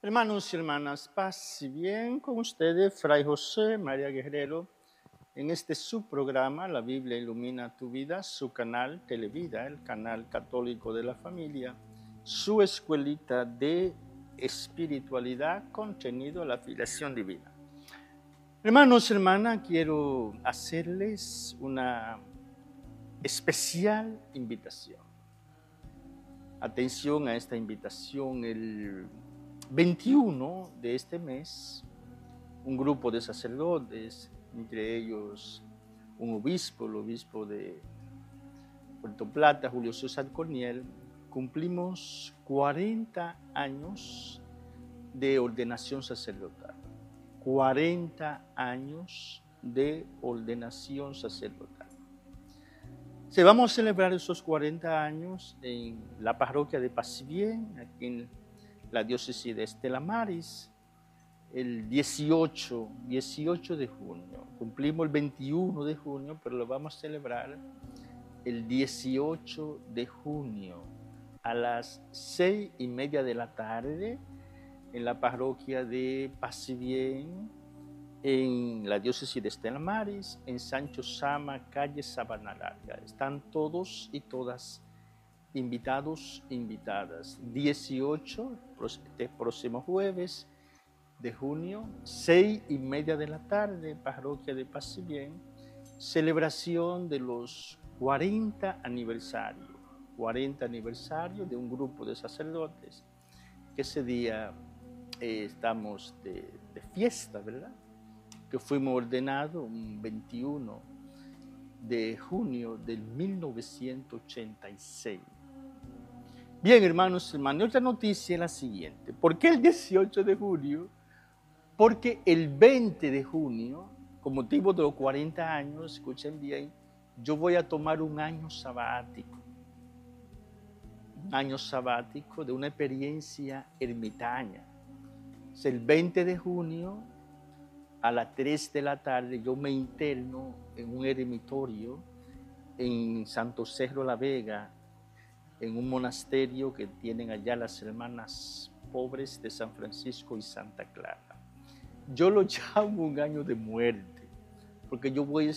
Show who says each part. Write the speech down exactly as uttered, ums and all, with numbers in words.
Speaker 1: Hermanos y hermanas, paz y bien con ustedes, Fray José María Guerrero, en este subprograma, La Biblia Ilumina Tu Vida, su canal Televida, el canal católico de la familia, su escuelita de espiritualidad, contenido a la filiación divina. Hermanos y hermanas, quiero hacerles una especial invitación. Atención a esta invitación, el veintiuno de este mes, un grupo de sacerdotes, entre ellos un obispo, el obispo de Puerto Plata, Julio César Corniel, cumplimos cuarenta años de ordenación sacerdotal. cuarenta años de ordenación sacerdotal. Se vamos a celebrar esos cuarenta años en la parroquia de Paz y Bien, aquí en la diócesis de Estela Maris, el dieciocho, dieciocho de junio. Cumplimos el veintiuno de junio, pero lo vamos a celebrar el dieciocho de junio a las seis y media de la tarde en la parroquia de Paz y Bien, en la diócesis de Estela Maris, en Sancho Sama, calle Sabana Larga. Están todos y todas invitados, invitadas. dieciocho, este próximo jueves de junio, seis y media de la tarde, parroquia de Paz y Bien, celebración de los cuarenta aniversarios, cuarenta aniversarios de un grupo de sacerdotes, que ese día eh, estamos de, de fiesta, ¿verdad? Que fuimos ordenados un veintiuno de junio del mil novecientos ochenta y seis. Bien, hermanos y hermanas, otra noticia es la siguiente. ¿Por qué el dieciocho de junio? Porque el veinte de junio, con motivo de los cuarenta años, escuchen bien, yo voy a tomar un año sabático. Un año sabático de una experiencia ermitaña. Es el veinte de junio, a las tres de la tarde, yo me interno en un eremitorio en Santo Cerro La Vega, en un monasterio que tienen allá las hermanas pobres de San Francisco y Santa Clara. Yo lo llamo un año de muerte, porque yo voy a